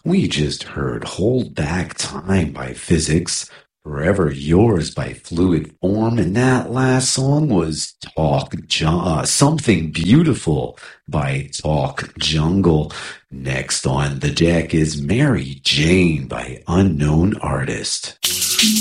We just heard Hold Back Time by Physics, Forever Yours by Fluid Form, and that last song was Something Beautiful by Talk Jungle. Next on the deck is Mary Jane by Unknown Artist.